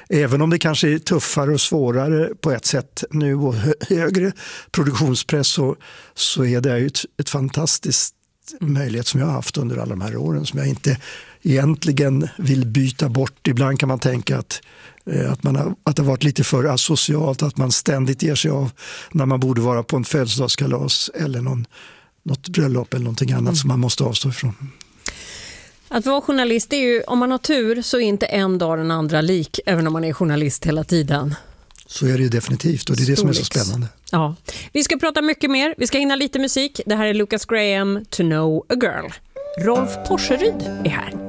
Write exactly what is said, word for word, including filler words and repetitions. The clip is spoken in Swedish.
även om det kanske är tuffare och svårare på ett sätt nu och hö- högre produktionspress så, så är det ju ett, ett fantastiskt möjlighet som jag har haft under alla de här åren som jag inte egentligen vill byta bort. Ibland kan man tänka att, eh, att, man har, att det har varit lite för asocialt, att man ständigt ger sig av när man borde vara på en födelsedagskalas eller någon, något bröllop eller någonting annat mm. som man måste avstå ifrån. Att vara journalist är ju, om man har tur så är inte en dag den andra lik, även om man är journalist hela tiden. Så är det ju definitivt och det är det som är så spännande. Ja. Vi ska prata mycket mer, vi ska hinna lite musik. Det här är Lucas Graham, To Know a Girl. Rolf Porseryd är här.